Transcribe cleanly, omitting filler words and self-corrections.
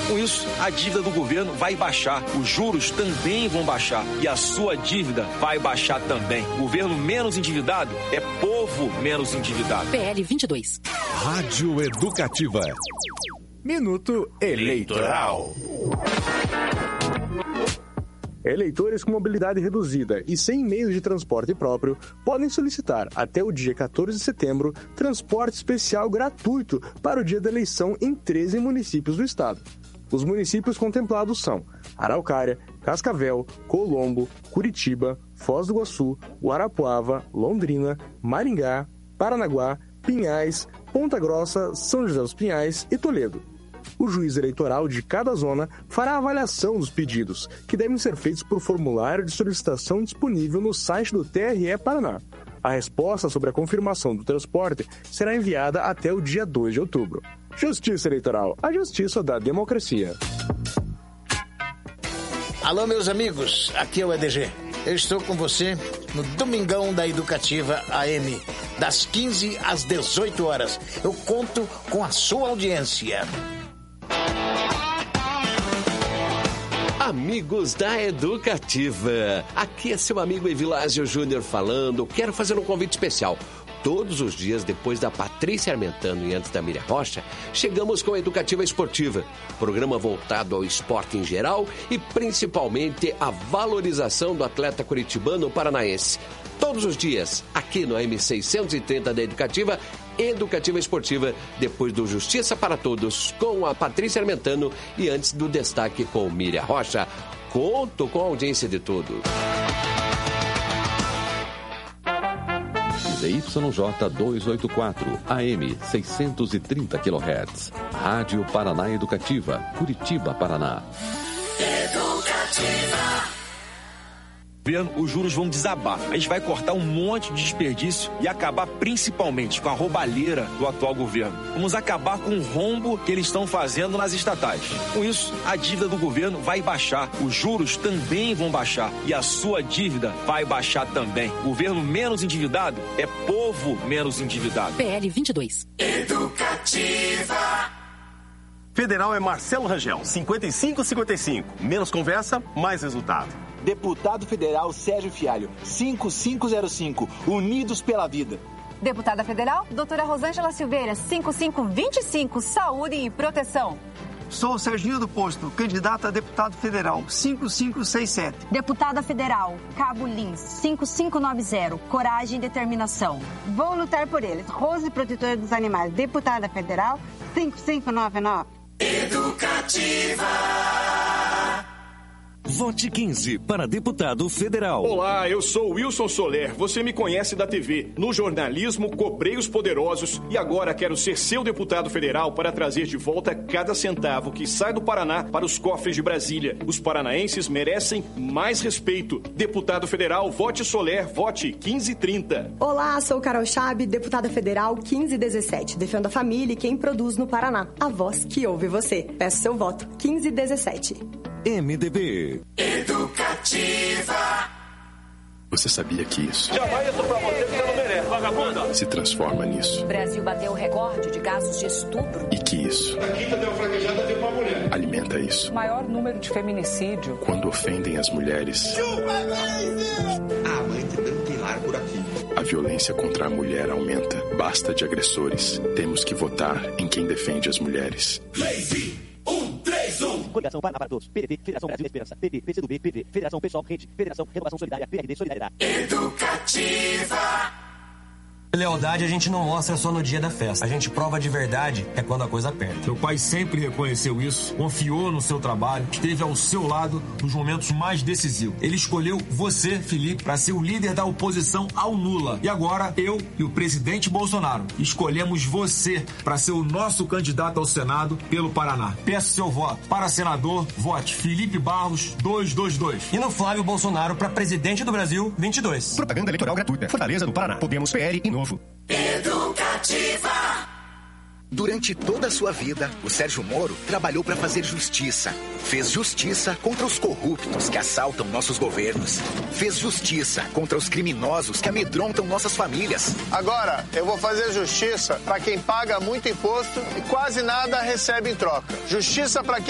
Com isso, a dívida do governo vai baixar, os juros também vão baixar e a sua dívida vai baixar também. Governo menos endividado é povo menos endividado. PL 22. Rádio Educativa. Minuto Eleitoral. Eleitores com mobilidade reduzida e sem meios de transporte próprio podem solicitar, até o dia 14 de setembro, transporte especial gratuito para o dia da eleição em 13 municípios do estado. Os municípios contemplados são Araucária, Cascavel, Colombo, Curitiba, Foz do Iguaçu, Guarapuava, Londrina, Maringá, Paranaguá, Pinhais, Ponta Grossa, São José dos Pinhais e Toledo. O juiz eleitoral de cada zona fará a avaliação dos pedidos, que devem ser feitos por formulário de solicitação disponível no site do TRE Paraná. A resposta sobre a confirmação do transporte será enviada até o dia 2 de outubro. Justiça Eleitoral, a justiça da democracia. Alô, meus amigos, aqui é o EDG. Eu estou com você no Domingão da Educativa AM, das 15 às 18 horas. Eu conto com a sua audiência. Amigos da Educativa, aqui é seu amigo Evilásio Júnior falando. Quero fazer um convite especial. Todos os dias, depois da Patrícia Armentano e antes da Miriam Rocha, chegamos com a Educativa Esportiva, programa voltado ao esporte em geral e principalmente a valorização do atleta curitibano paranaense. Todos os dias, aqui no AM630 da Educativa Esportiva, depois do Justiça para Todos, com a Patrícia Armentano e antes do Destaque com Miriam Rocha. Conto com a audiência de todos. ZYJ 284, AM 630 kHz. Rádio Paraná Educativa, Curitiba, Paraná. Educativa. Os juros vão desabar. A gente vai cortar um monte de desperdício e acabar principalmente com a roubalheira do atual governo. Vamos acabar com o rombo que eles estão fazendo nas estatais. Com isso, a dívida do governo vai baixar, os juros também vão baixar e a sua dívida vai baixar também. Governo menos endividado é povo menos endividado. PL 22. Educativa. Federal é Marcelo Rangel, 5555. Menos conversa, mais resultado. Deputado Federal Sérgio Fialho, 5505. Unidos pela vida. Deputada Federal, doutora Rosângela Silveira, 5525. Saúde e proteção. Sou Serginho do Posto, candidato a deputado federal, 5567. Deputada Federal, Cabo Lins, 5590. Coragem e determinação. Vou lutar por eles. Rose Protetora dos Animais, deputada federal, 5599. Educativa. Vote 15 para deputado federal. Olá, eu sou Wilson Soler. Você me conhece da TV. No jornalismo, cobrei os poderosos e agora quero ser seu deputado federal para trazer de volta cada centavo que sai do Paraná para os cofres de Brasília. Os paranaenses merecem mais respeito. Deputado federal, vote Soler, vote 1530. Olá, sou Carol Chab, deputada federal 1517. Defendo a família e quem produz no Paraná. A voz que ouve você. Peço seu voto 1517. MDB. Educativa. Você sabia que isso jamais isso pra você que você não merece, vagabunda. se transforma nisso? O Brasil bateu o recorde de casos de estupro. E que isso a quinta deu fraquejada de uma mulher. Alimenta isso. Maior número de feminicídio. Quando ofendem as mulheres. A mãe de Dan Pilar por aqui. A violência contra a mulher aumenta. Basta de agressores. Temos que votar em quem defende as mulheres. Lazy. 131. Coligação para todos. PDT, Federação Brasil Esperança. PT, PCdoB, PV, Federação Pessoal, Rede, Federação Renovação Solidária, PRD, Solidariedade. Educativa. Lealdade a gente não mostra só no dia da festa. A gente prova de verdade é quando a coisa aperta. Seu pai sempre reconheceu isso, confiou no seu trabalho, esteve ao seu lado nos momentos mais decisivos. Ele escolheu você, Felipe, para ser o líder da oposição ao Lula. E agora, eu e o presidente Bolsonaro escolhemos você para ser o nosso candidato ao Senado pelo Paraná. Peço seu voto. Para senador, vote Felipe Barros 222. E no Flávio Bolsonaro para presidente do Brasil 22. Propaganda eleitoral gratuita. Fortaleza do Paraná. Podemos PL e novo. Educativa. Durante toda a sua vida, o Sérgio Moro trabalhou para fazer justiça. Fez justiça contra os corruptos que assaltam nossos governos. Fez justiça contra os criminosos que amedrontam nossas famílias. Agora, eu vou fazer justiça para quem paga muito imposto e quase nada recebe em troca. Justiça para quem